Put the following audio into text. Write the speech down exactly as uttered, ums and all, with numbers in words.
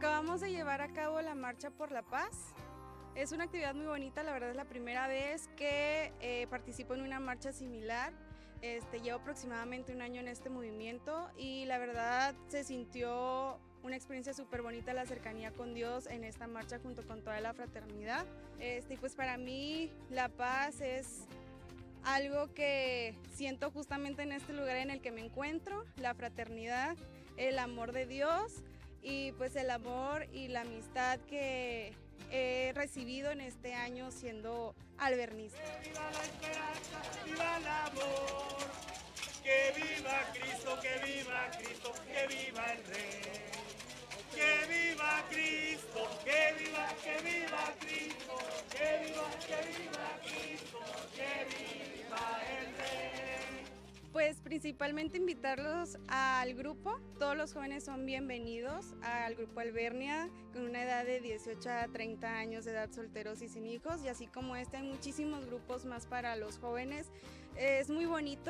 Acabamos de llevar a cabo la Marcha por la Paz. Es una actividad muy bonita, la verdad es la primera vez que eh, participo en una marcha similar. Este, llevo aproximadamente un año en este movimiento y la verdad se sintió una experiencia súper bonita la cercanía con Dios en esta marcha junto con toda la fraternidad. Este, y pues para mí la paz es algo que siento justamente en este lugar en el que me encuentro, la fraternidad, el amor de Dios y pues el amor y la amistad que he recibido en este año siendo albernista. Que viva la esperanza, viva el amor, que viva Cristo, que viva Cristo, que viva el Rey. Que viva Cristo, que viva, que viva Cristo, que viva, que viva Cristo, que viva el Rey. Pues principalmente invitarlos al grupo, todos los jóvenes son bienvenidos al grupo Albernia con una edad de dieciocho a treinta años de edad, solteros y sin hijos, y así como este hay muchísimos grupos más para los jóvenes, es muy bonito.